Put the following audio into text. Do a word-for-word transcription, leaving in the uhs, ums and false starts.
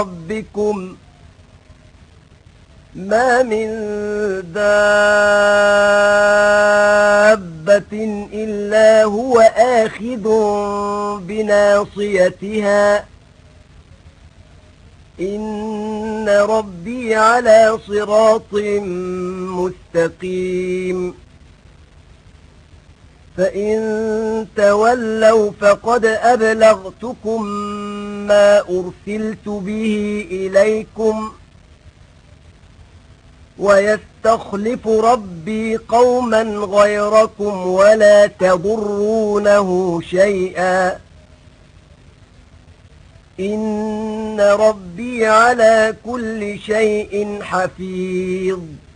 ربكم ما من دابة إلا هو آخذ بناصيتها إن ربي على صراط مستقيم فإن تولوا فقد أبلغتكم ما أرسلت به إليكم ويستخلف ربي قوما غيركم ولا تضرونه شيئا إن ربي على كل شيء حفيظ